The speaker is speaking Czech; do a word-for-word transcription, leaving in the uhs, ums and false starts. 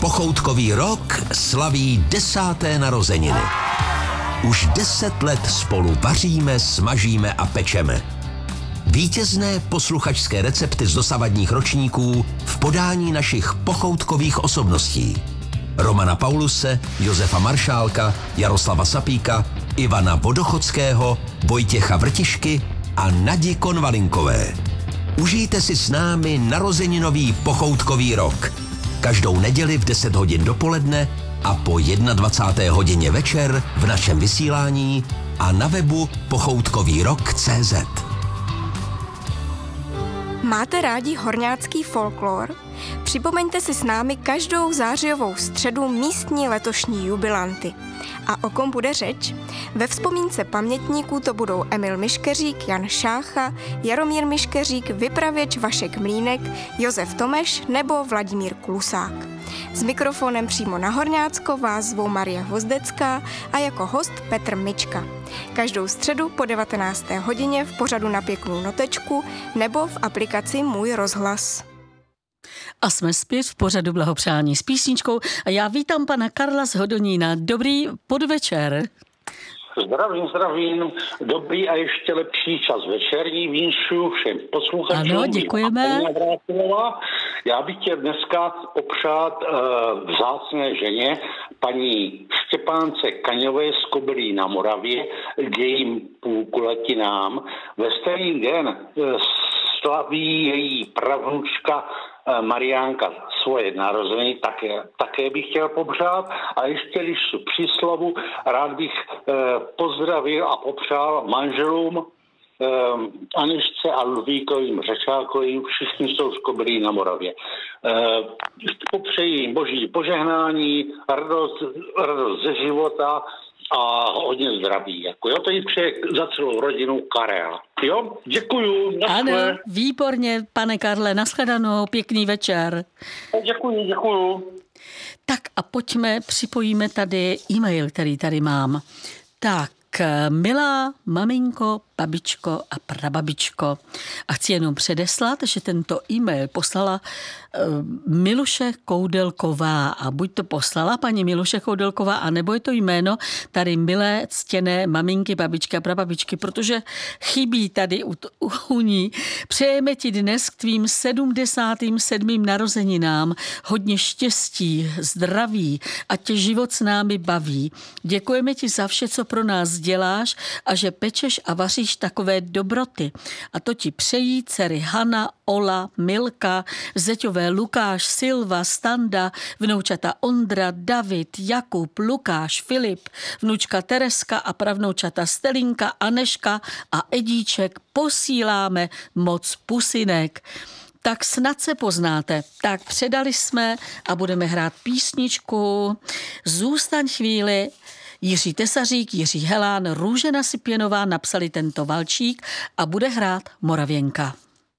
Pochoutkový rok slaví desáté narozeniny. Už deset let spolu vaříme, smažíme a pečeme. Vítězné posluchačské recepty z dosavadních ročníků v podání našich pochoutkových osobností. Romana Pauluse, Josefa Maršálka, Jaroslava Sapíka, Ivana Vodochodského, Vojtěcha Vrtišky a Nadi Konvalinkové. Užijte si s námi narozeninový pochoutkový rok. Každou neděli v deset hodin dopoledne a po dvacáté jedné hodině večer v našem vysílání a na webu pochoutkový rok tečka cé zet. Máte rádi horňácký folklor? Připomeňte si s námi každou zářijovou středu místní letošní jubilanty. A o kom bude řeč? Ve vzpomínce pamětníků to budou Emil Miškeřík, Jan Šácha, Jaromír Miškeřík, vypravěč Vašek Mlínek, Josef Tomeš nebo Vladimír Klusák. S mikrofonem přímo na Horňácko vás zvou Marie Hvozdecká a jako host Petr Mička. Každou středu po devatenácté hodině v pořadu Na pěknou notečku nebo v aplikaci Můj rozhlas. A jsme zpět v pořadu Blahopřání s písničkou a já vítám pana Karla z Hodonína. Dobrý podvečer. Zdravím, zdravím. Dobrý a ještě lepší čas večerní vínšu všem posluchačům. Ano, děkujeme. Já bych chtěl dneska opřát uh, vzácné ženě paní Štěpánce Kaňové z Kobylí na Moravě k jejím půlkuletinám. Ve stejný den uh, slaví její pravnučka Mariánka svoje narozeniny, také, také bych chtěl popřát. A ještě, když jsou při slovu, rád bych eh, pozdravil a popřál manželům eh, Aničce a Ludvíkovým Řečákovým, všichni jsou z Kobylí na Moravě. Eh, popřeji jim boží požehnání, radost, radost ze života a hodně zdraví. Jako jo, to jí přeje za celou rodinu Karel. Jo, děkuju. Ano, výborně, pane Karle, nashledanou, pěkný večer. Děkuju, děkuju. Tak a pojďme, připojíme tady e-mail, který tady mám. Tak, milá maminko, babičko a prababičko. A chci jenom předeslat, že tento e-mail poslala uh, Miluše Koudelková. A buď to poslala paní Miluše Koudelková, anebo je to jméno tady milé, ctěné maminky, babičky a prababičky, protože chybí tady u, u, u ní. Přejeme ti dnes k tvým sedmdesátým sedmým narozeninám hodně štěstí, zdraví a tě život s námi baví. Děkujeme ti za vše, co pro nás děláš a že pečeš a vaříš takové dobroty. A to ti přejí dcery Hana, Ola, Milka, zeťové Lukáš, Silva, Standa, vnoučata Ondra, David, Jakub, Lukáš, Filip, vnučka Tereska a pravnoučata Stelinka, Aneška a Edíček. Posíláme moc pusinek. Tak snad se poznáte. Tak předali jsme a budeme hrát písničku Zůstaň chvíli. Jiří Tesařík, Jiří Helán, Růžena Sipěnová napsali tento valčík a bude hrát Moravěnka.